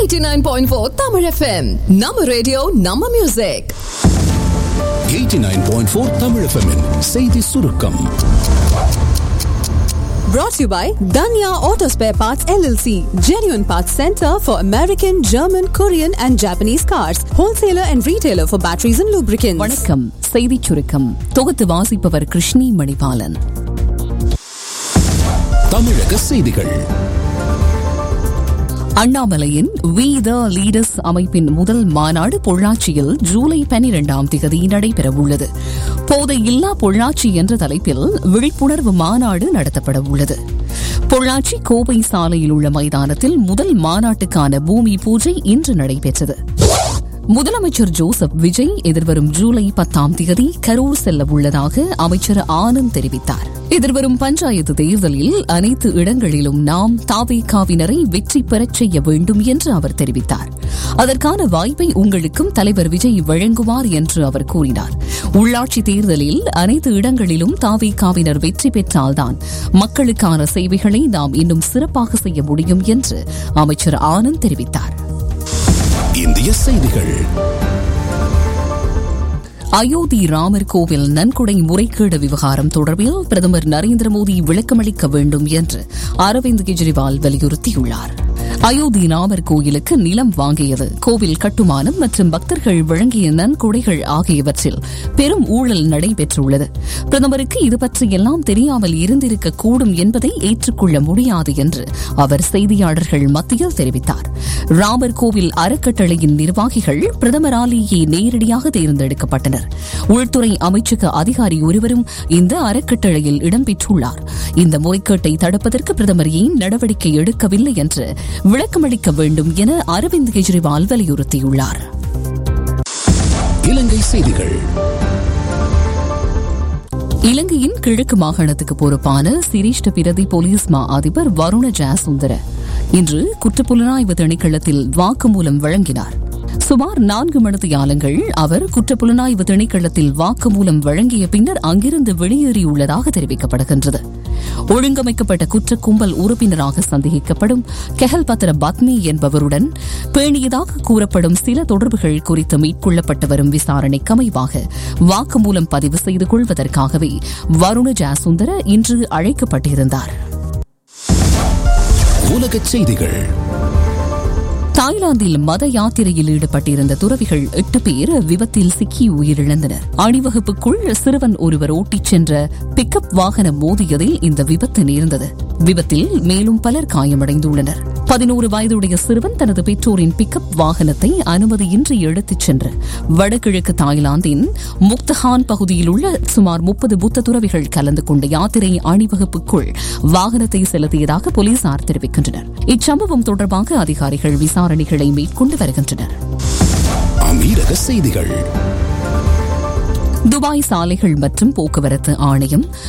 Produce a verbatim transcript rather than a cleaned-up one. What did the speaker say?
eighty-nine point four Tamil F M. நம்ம radio நம்ம music. eighty-nine point four Tamil F M -இன் செய்தி சுருக்கம். Brought to you by Danya Auto Spare Parts L L C, genuine parts center for American, German, Korean and Japanese cars, wholesaler and retailer for batteries and lubricants. வணக்கம். செய்தி சுருக்கம் தொகுத்து வாசிப்பவர் கிருஷ்ணி மணிபாலன். தமிழக செய்திகள். அண்ணாமலையின் We the Leaders அமைப்பின் முதல் மாநாடு பொள்ளாச்சியில் ஜூலை பனிரெண்டாம் தேதி நடைபெறவுள்ளது. போதையில்லா பொள்ளாச்சி என்ற தலைப்பில் விழிப்புணர்வு மாநாடு நடத்தப்பட உள்ளது. பொள்ளாச்சி கோவை சாலையில் உள்ள மைதானத்தில் முதல் மாநாட்டுக்கான பூமி பூஜை இன்று நடைபெற்றது. முதலமைச்சர் ஜோசப் விஜய் எதிர்வரும் ஜூலை பத்தாம் தேதி கரூர் செல்ல உள்ளதாக அமைச்சர் ஆனந்த் தெரிவித்தார். எதிர்வரும் பஞ்சாயத்து தேர்தலில் அனைத்து இடங்களிலும் நாம் தாவேகாவினரை வெற்றி பெறச் செய்ய வேண்டும் என்று அவர் தெரிவித்தார். அதற்கான வாய்ப்பை உங்களுக்கும் தலைவர் விஜய் வழங்குவார் என்று அவர் கூறினார். உள்ளாட்சி தேர்தலில் அனைத்து இடங்களிலும் தாவேகாவினர் வெற்றி பெற்றால்தான் மக்களுக்கான சேவைகளை நாம் இன்னும் சிறப்பாக செய்ய முடியும் என்று அமைச்சர் ஆனந்த் தெரிவித்தார். இந்திய செய்திகள். அயோத்தி ராமர் கோவில் நன்கொடை முறைகேடு விவகாரம் தொடர்பில் பிரதமர் நரேந்திர மோடி விளக்கமளிக்க வேண்டும் என்று அரவிந்த் கெஜ்ரிவால் வலியுறுத்தியுள்ளார். அயோத்தி ராமர் கோயிலுக்கு நிலம் வாங்கியது, கோவில் கட்டுமானம் மற்றும் பக்தர்கள் வழங்கிய நன்கொடைகள் ஆகியவற்றில் பெரும் ஊழல் நடைபெற்றுள்ளது. பிரதமருக்கு இது பற்றியெல்லாம் தெரியாமல் இருந்திருக்கக்கூடும் என்பதை ஏற்றுக்கொள்ள முடியாது என்று அவர் செய்தியாளர்கள் மத்தியில் தெரிவித்தார். ராமர் கோவில் அறக்கட்டளையின் நிர்வாகிகள் பிரதமராலேயே நேரடியாக தேர்ந்தெடுக்கப்பட்டனர். உள்துறை அமைச்சக அதிகாரி ஒருவரும் இந்த அறக்கட்டளையில் இடம்பெற்றுள்ளார். இந்த முறைகேட்டை தடுப்பதற்கு பிரதமர் ஏன் நடவடிக்கை எடுக்கவில்லை என்று விளக்கமளிக்க வேண்டும் என அரவிந்த் கெஜ்ரிவால் வலியுறுத்தியுள்ளார். இலங்கை செய்திகள். இலங்கையின் கிழக்கு மாகாணத்துக்கு பொறுப்பான சிரேஷ்ட பிரதி போலீஸ் மா அதிபர் வருண ஜாசுந்தர இன்று குற்றப்புலனாய்வு திணைக்களத்தில் வாக்குமூலம் வழங்கினார். சுமார் நான்கு மணித்தியாலங்கள் அவர் குற்றப்புலனாய்வு திணைக்களத்தில் வாக்குமூலம் வழங்கிய பின்னர் அங்கிருந்து வெளியேறியுள்ளதாக தெரிவிக்கப்படுகின்றது. ஒழுங்கமைக்கப்பட்ட குற்ற கும்பல் உறுப்பினராக சந்தேகிக்கப்படும் கெஹல் பத்ர பத்மி என்பவருடன் பேணியதாக கூறப்படும் சில தொடர்புகள் குறித்து மேற்கொள்ளப்பட்டு வரும் விசாரணைக்கு அமைவாக வாக்குமூலம் பதிவு செய்து கொள்வதற்காகவே வருண ஜாசுந்தர இன்று அழைக்கப்பட்டிருந்தார். உலகச் செய்திகள். தாய்லாந்தில் மத யாத்திரையில் ஈடுபட்டிருந்த துறவிகள் எட்டு பேர் விபத்தில் சிக்கி உயிரிழந்தனர். அணிவகுப்புக்குள் சிறுவன் ஒருவர் ஓட்டிச் சென்ற பிக்கப் வாகனம் மோதியதில் இந்த விபத்து நேர்ந்தது. விபத்தில் மேலும் பலர் காயமடைந்துள்ளனர். பதினோரு வயதுடைய சிறுவன் தனது பெற்றோரின் பிக்கப் வாகனத்தை அனுமதியின்றி எடுத்துச் சென்று வடகிழக்கு தாய்லாந்தின் முக்தஹான் பகுதியில் உள்ள சுமார் முப்பது புத்த துறவிகள் கலந்து கொண்ட யாத்திரை அணிவகுப்புக்குள் வாகனத்தை செலுத்தியதாக போலீசார் தெரிவிக்கின்றனர். இச்சம்பவம் தொடர்பாக அதிகாரிகள் விசாரணைகளை மேற்கொண்டு வருகின்றனர். அமீரக செய்திகள். துபாய் சாலைகள் மற்றும் போக்குவரத்து ஆணையம்